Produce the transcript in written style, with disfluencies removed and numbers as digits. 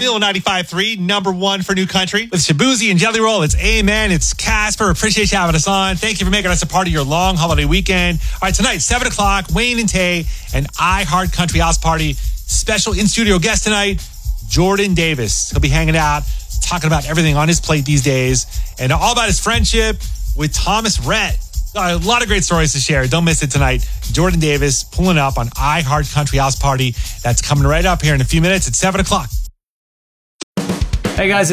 Real 95.3, number one for New Country. With Shabuzi and Jelly Roll, it's Amen. It's Casper. Appreciate you having us on. Thank you for making us a part of your long holiday weekend. All right, tonight, 7 o'clock, Wayne and Tay, and I Heart Country House Party. Special in-studio guest tonight, Jordan Davis. He'll be hanging out, talking about everything on his plate these days, and all about his friendship with Thomas Rhett. A lot of great stories to share. Don't miss it tonight. Jordan Davis pulling up on I Heart Country House Party. That's coming right up here in a few minutes at 7 o'clock. Hey guys,